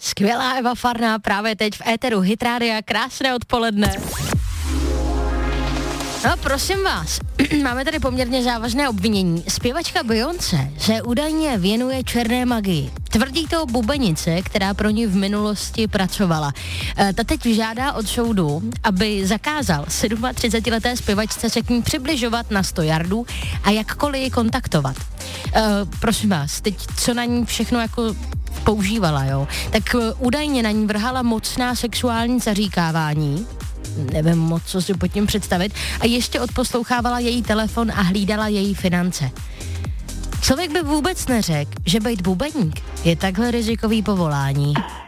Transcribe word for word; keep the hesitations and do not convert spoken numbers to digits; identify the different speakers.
Speaker 1: Skvělá Eva Farná právě teď v éteru Hit Rádia, krásné odpoledne. No prosím vás, máme tady poměrně závažné obvinění. Zpěvačka Beyoncé se údajně věnuje černé magii. Tvrdí to bubenice, která pro ní v minulosti pracovala. E, ta teď žádá od soudu, aby zakázal třicetisedmileté zpěvačce se k ní přibližovat na sto yardů a jakkoliv ji kontaktovat. E, prosím vás, teď co na ní všechno jako používala, jo? Tak e, údajně na ní vrhala mocná sexuální zaříkávání, nevím moc, co si pod tím představit, a ještě odposlouchávala její telefon a hlídala její finance. Člověk by vůbec neřekl, že být bubeník je takhle rizikový povolání.